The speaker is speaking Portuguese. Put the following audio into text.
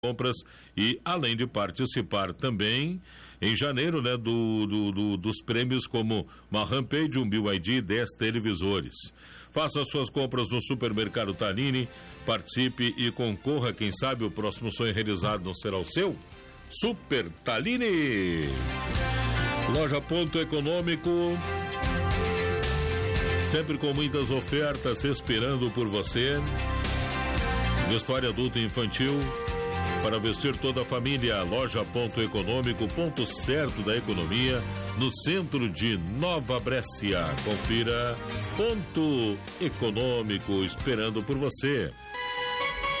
compras e além de participar também em janeiro, né, dos prêmios como uma Rampage, um BYD e 10 televisores. Faça suas compras no Supermercado Tallini, participe e concorra, quem sabe o próximo sonho realizado não será o seu? Super Tallini. Loja Ponto Econômico, sempre com muitas ofertas esperando por você. Vestuário adulto e infantil para vestir toda a família. Loja Ponto Econômico, ponto certo da economia, no centro de Nova Brécia. Confira. Ponto Econômico, esperando por você.